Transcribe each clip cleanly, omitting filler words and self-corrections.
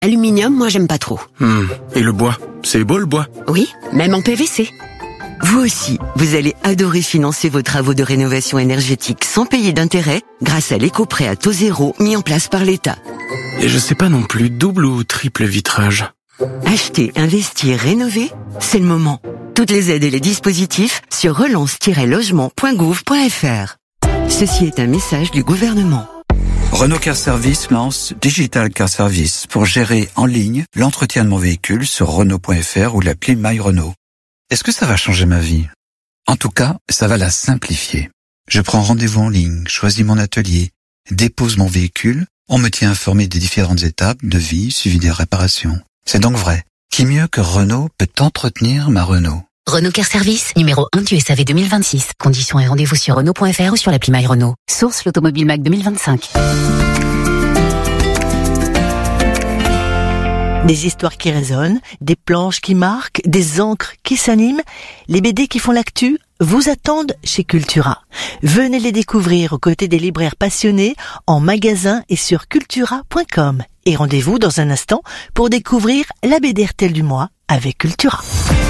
Aluminium, moi j'aime pas trop. Et le bois, c'est beau le bois? Oui, même en PVC. Vous aussi, vous allez adorer financer vos travaux de rénovation énergétique sans payer d'intérêt grâce à l'éco-prêt à taux zéro mis en place par l'État. Et je sais pas non plus, double ou triple vitrage? Acheter, investir, rénover, c'est le moment. Toutes les aides et les dispositifs sur relance-logement.gouv.fr. Ceci est un message du gouvernement. Renault Car Service lance Digital Car Service pour gérer en ligne l'entretien de mon véhicule sur Renault.fr ou l'appli My Renault. Est-ce que ça va changer ma vie? En tout cas, ça va la simplifier. Je prends rendez-vous en ligne, choisis mon atelier, dépose mon véhicule, on me tient informé des différentes étapes de vie suivi des réparations. C'est donc vrai. Qui mieux que Renault peut entretenir ma Renault? Renault Car Service, numéro 1 du SAV 2026. Conditions et rendez-vous sur Renault.fr ou sur l'appli My Renault. Source l'Automobile Mag 2025. Des histoires qui résonnent, des planches qui marquent, des encres qui s'animent. Les BD qui font l'actu vous attendent chez Cultura. Venez les découvrir aux côtés des libraires passionnés en magasin et sur cultura.com. Et rendez-vous dans un instant pour découvrir la BD RTL du mois avec Cultura.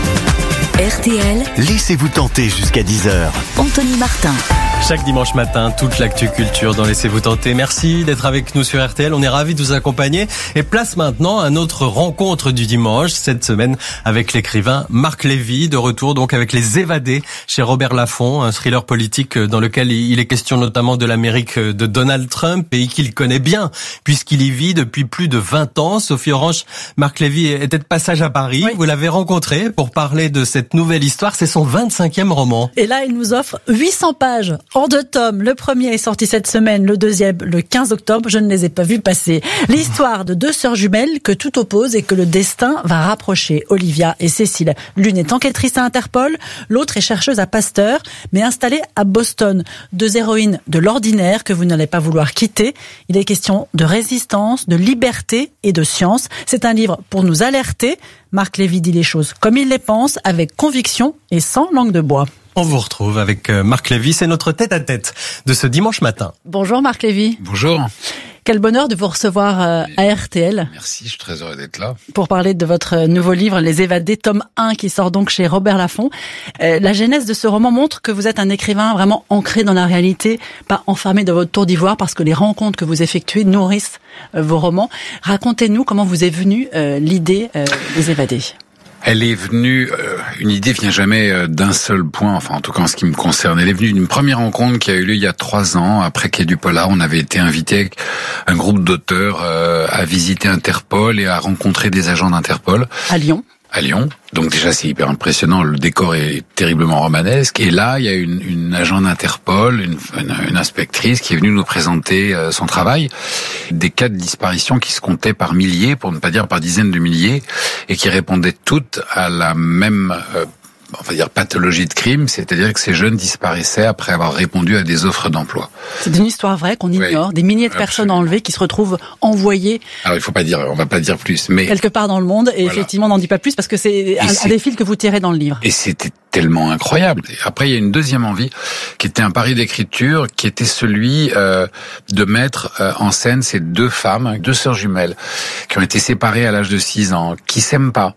RTL, Laissez-vous tenter jusqu'à 10h. Anthony Martin. Chaque dimanche matin, toute l'actu culture dans Laissez-vous tenter. Merci d'être avec nous sur RTL. On est ravis de vous accompagner. Et place maintenant à notre rencontre du dimanche, cette semaine avec l'écrivain Marc Lévy, de retour donc avec Les Évadés chez Robert Laffont, un thriller politique dans lequel il est question notamment de l'Amérique de Donald Trump, pays qu'il connaît bien puisqu'il y vit depuis plus de 20 ans. Sophie Orange, Marc Lévy était de passage à Paris. Oui. Vous l'avez rencontré pour parler de cette nouvelle histoire. C'est son 25e roman. Et là, il nous offre 800 pages. En 2 tomes. Le premier est sorti cette semaine, le deuxième le 15 octobre. Je ne les ai pas vus passer. L'histoire de 2 sœurs jumelles que tout oppose et que le destin va rapprocher, Olivia et Cécile. L'une est enquêtrice à Interpol, l'autre est chercheuse à Pasteur, mais installée à Boston. 2 héroïnes de l'ordinaire que vous n'allez pas vouloir quitter. Il est question de résistance, de liberté et de science. C'est un livre pour nous alerter. Marc Lévy dit les choses comme il les pense, avec conviction et sans langue de bois. On vous retrouve avec Marc Lévy, c'est notre tête-à-tête de ce dimanche matin. Bonjour Marc Lévy. Bonjour. Quel bonheur de vous recevoir à RTL. Merci, je suis très heureux d'être là. Pour parler de votre nouveau livre, Les Évadés, tome 1, qui sort donc chez Robert Laffont. La genèse de ce roman montre que vous êtes un écrivain vraiment ancré dans la réalité, pas enfermé dans votre tour d'ivoire, parce que les rencontres que vous effectuez nourrissent vos romans. Racontez-nous comment vous est venue l'idée des Évadés. Elle est venue, une idée vient jamais d'un seul point, enfin en tout cas en ce qui me concerne. Elle est venue d'une première rencontre qui a eu lieu il y a 3 ans, après Quai du Polar. On avait été invité avec un groupe d'auteurs à visiter Interpol et à rencontrer des agents d'Interpol. À Lyon. Donc déjà c'est hyper impressionnant, le décor est terriblement romanesque. Et là il y a une agent d'Interpol, une inspectrice qui est venue nous présenter son travail. Des cas de disparition qui se comptaient par milliers, pour ne pas dire par dizaines de milliers, et qui répondaient toutes à la même pathologie de crime, c'est-à-dire que ces jeunes disparaissaient après avoir répondu à des offres d'emploi. C'est une histoire vraie qu'on ignore, oui. Des milliers de personnes enlevées qui se retrouvent envoyées. Alors on va pas dire plus, mais quelque part dans le monde, et effectivement on n'en dit pas plus parce que c'est un des fils que vous tirez dans le livre. Et c'était tellement incroyable. Et après il y a une deuxième envie qui était un pari d'écriture, qui était celui de mettre en scène ces 2 femmes, 2 sœurs jumelles, qui ont été séparées à l'âge de 6 ans, qui s'aiment pas.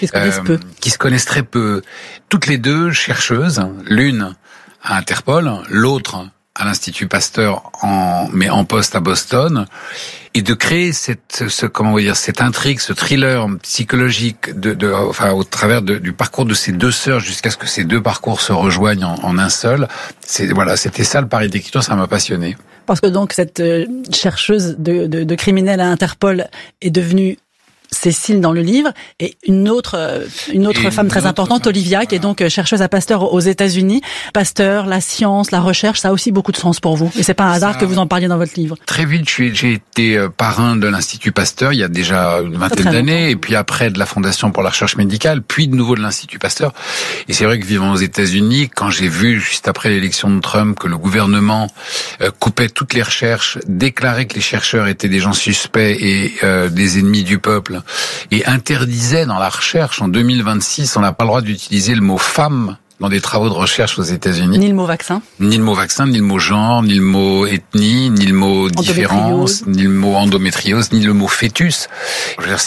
Qui se connaissent très peu. Toutes les 2 chercheuses, l'une à Interpol, l'autre à l'Institut Pasteur mais en poste à Boston, et de créer cette intrigue, ce thriller psychologique au travers du parcours de ces 2 sœurs jusqu'à ce que ces 2 parcours se rejoignent en un seul. C'était ça le pari d'écriture, ça m'a passionné. Parce que donc cette chercheuse de criminels à Interpol est devenue Cécile dans le livre, et une autre femme très importante, Olivia, qui est donc chercheuse à Pasteur aux États-Unis. Pasteur, la science, la recherche, ça a aussi beaucoup de sens pour vous. Et c'est pas un hasard que vous en parliez dans votre livre. Très vite, j'ai été parrain de l'Institut Pasteur il y a déjà une vingtaine d'années, et puis après de la Fondation pour la recherche médicale, puis de nouveau de l'Institut Pasteur. Et c'est vrai que vivant aux États-Unis, quand j'ai vu juste après l'élection de Trump que le gouvernement coupait toutes les recherches, déclarait que les chercheurs étaient des gens suspects et des ennemis du peuple, et interdisait dans la recherche, en 2026, on n'a pas le droit d'utiliser le mot femme dans des travaux de recherche aux États-Unis. Ni le mot vaccin. Ni le mot vaccin, ni le mot genre, ni le mot ethnie, ni le mot différence, ni le mot endométriose, ni le mot fœtus. Je veux dire,